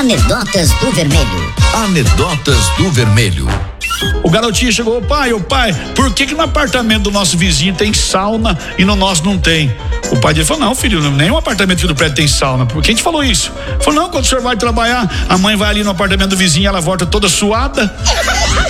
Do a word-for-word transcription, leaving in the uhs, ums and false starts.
Anedotas do Vermelho. Anedotas do Vermelho. O garotinho chegou, ô pai, ô pai, por que que no apartamento do nosso vizinho tem sauna e no nosso não tem? O pai dele falou, não, filho, nenhum apartamento do prédio tem sauna. Por quem te falou isso? Falou, não, quando o senhor vai trabalhar, a mãe vai ali no apartamento do vizinho, ela volta toda suada.